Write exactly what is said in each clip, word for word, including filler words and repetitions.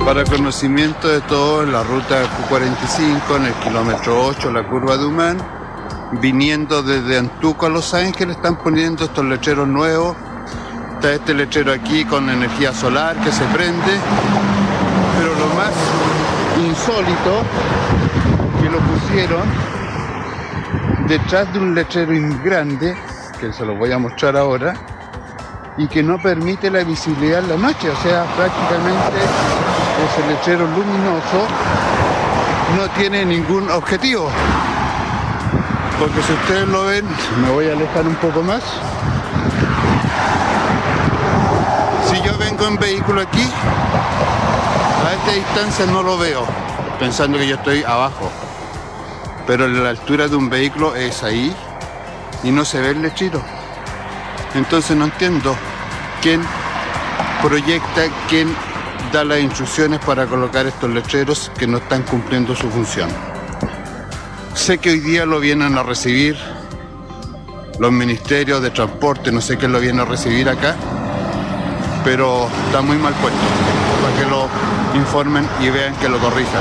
Para conocimiento de todos, en la ruta Q cuarenta y cinco, en el kilómetro ocho, la curva de Humán, viniendo desde Antuco a Los Ángeles, están poniendo estos lecheros nuevos. Está este lechero aquí con energía solar que se prende, pero lo más insólito que lo pusieron detrás de un letrero grande, que se lo voy a mostrar ahora, y que no permite la visibilidad en la noche. O sea, prácticamente ese letrero luminoso no tiene ningún objetivo, porque si ustedes lo ven, me voy a alejar un poco más. Si yo vengo en vehículo aquí, a esta distancia no lo veo, pensando que yo estoy abajo, pero la altura de un vehículo es ahí y no se ve el letrero. Entonces no entiendo quién proyecta, quién da las instrucciones para colocar estos letreros que no están cumpliendo su función. Sé que hoy día lo vienen a recibir los ministerios de transporte, no sé quién lo viene a recibir acá, pero está muy mal puesto, para que lo informen y vean que lo corrijan.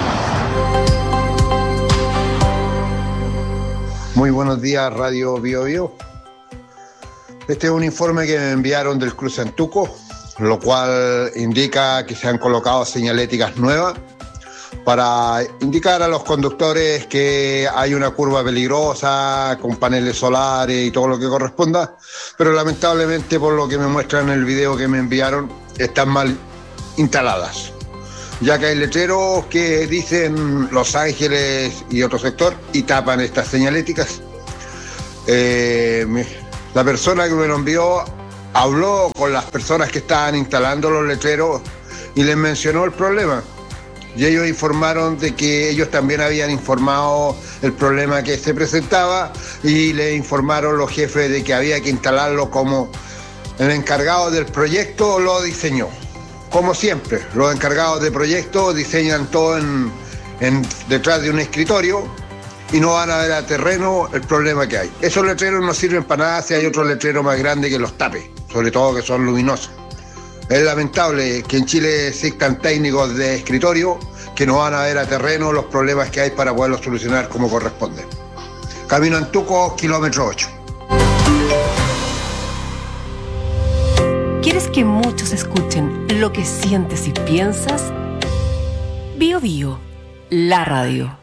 Muy buenos días, Radio Bio Bio. Este es un informe que me enviaron del cruce Antuco, lo cual indica que se han colocado señaléticas nuevas para indicar a los conductores que hay una curva peligrosa con paneles solares y todo lo que corresponda, pero lamentablemente, por lo que me muestran en el video que me enviaron, están mal instaladas, ya que hay letreros que dicen Los Ángeles y otro sector y tapan estas señaléticas. Eh, la persona que me lo envió habló con las personas que estaban instalando los letreros y les mencionó el problema. Y ellos informaron de que ellos también habían informado el problema que se presentaba y le informaron los jefes de que había que instalarlo como el encargado del proyecto lo diseñó. Como siempre, los encargados de proyecto diseñan todo en, en, detrás de un escritorio y no van a ver a terreno el problema que hay. Esos letreros no sirven para nada si hay otro letrero más grande que los tape, sobre todo que son luminosos. Es lamentable que en Chile existan técnicos de escritorio que no van a ver a terreno los problemas que hay para poderlos solucionar como corresponde. Camino Antuco, kilómetro ocho. ¿Quieres que muchos escuchen lo que sientes y piensas? Bio Bio, la radio.